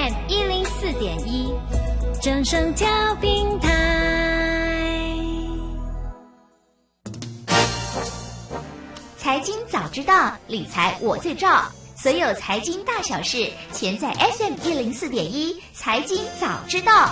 FM104.1，正声调平台。 财经早知道，理财我最照。所有财经大小事，全在 FM104.1财经早知道。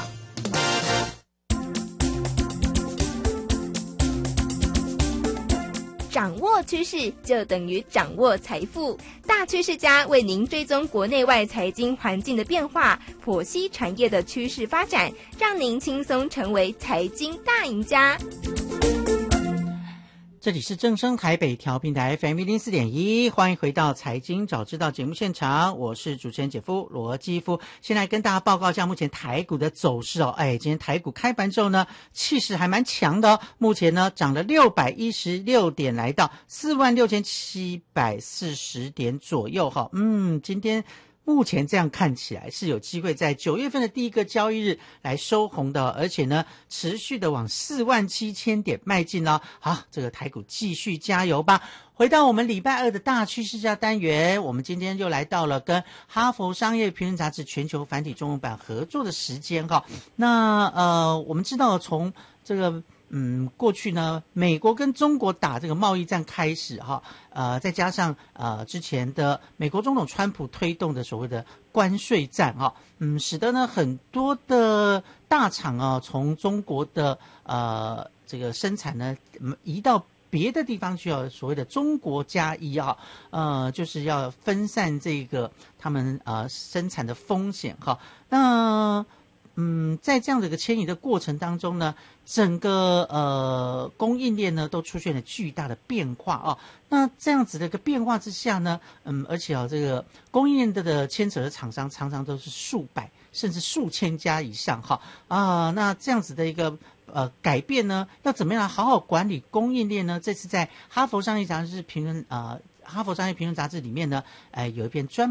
掌握趋势就等于掌握财富，大趋势家为您追踪国内外财经环境的变化，剖析产业的趋势发展，让您轻松成为财经大赢家。 这里是正声台北调频台 FM104.1， 欢迎回到财经早知道节目现场，我是主持人姐夫罗基夫。现在跟大家报告一下目前台股的走势哦。今天台股开盘之后呢，气势还蛮强的哦。目前呢涨了616点，来到46740点左右哈。今天目前这样看起来是有机会在9月份的第一个交易日来收红的，而且呢持续的往47000点迈进了。好，这个台股继续加油吧。回到我们礼拜二的大趋势家单元，我们今天又来到了跟哈佛商业评论杂志全球繁体中文版合作的时间哈。那我们知道从这个过去呢，美国跟中国打这个贸易战开始哈，再加上之前的美国总统川普推动的所谓的关税战哈，使得呢很多的大厂啊，从中国的这个生产呢移到别的地方去，所谓的中国加一啊，就是要分散这个他们生产的风险哈。那在这样的一个迁移的过程当中呢，整个供应链呢都出现了巨大的变化啊。那这样子的一个变化之下呢，而且这个供应链的牵扯的厂商常常都是数百甚至数千家以上哈那这样子的一个改变呢，要怎么样好好管理供应链呢？这次在哈佛商业评论杂志里面呢，有一篇专门